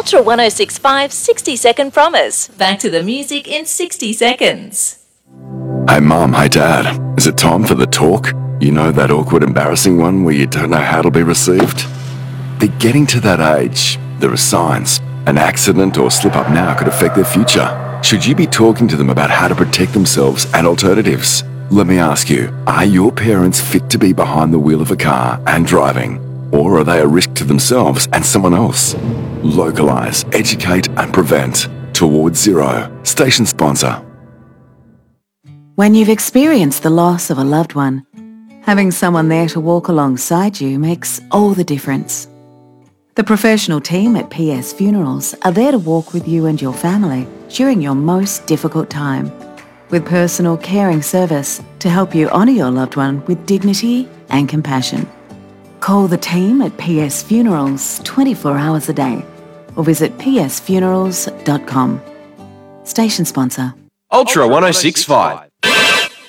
Ultra 1065 60-second promise. Back to the music in 60 seconds. Hey Mum, hey Dad, is it time for the talk? You know, that awkward, embarrassing one where you don't know how to be received? They're getting to that age. There are signs. An accident or slip-up now could affect their future. Should you be talking to them about how to protect themselves and alternatives? Let me ask you, are your parents fit to be behind the wheel of a car and driving? Or are they a risk to themselves and someone else? Localise, educate and prevent. Towards Zero. Station sponsor. When you've experienced the loss of a loved one, having someone there to walk alongside you makes all the difference. The professional team at PS Funerals are there to walk with you and your family during your most difficult time, with personal caring service to help you honour your loved one with dignity and compassion. Call the team at PS Funerals 24 hours a day or visit psfunerals.com. Station sponsor. Ultra 1065.